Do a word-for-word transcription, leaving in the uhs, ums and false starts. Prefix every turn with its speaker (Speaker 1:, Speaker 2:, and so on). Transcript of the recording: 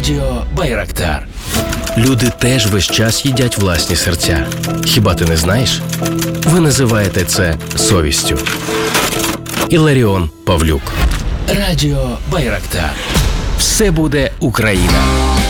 Speaker 1: Радіо Байрактар.
Speaker 2: Люди теж весь час їдять власні серця. Хіба ти не знаєш? Ви називаєте це совістю. Іларіон Павлюк.
Speaker 1: Радіо Байрактар.
Speaker 2: Все буде Україна.